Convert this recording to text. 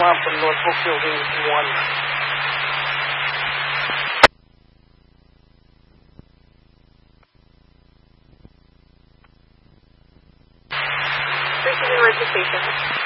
mom from North Brookfield Unit 1. Receiving registration.